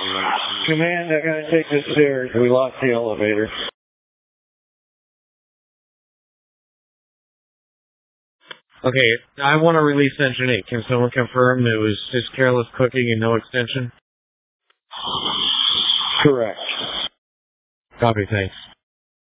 Command, they're going to take the stairs. We lost the elevator. Okay, I want to release Engine 8. Can someone confirm it was just careless cooking and no extension? Correct. Copy, thanks.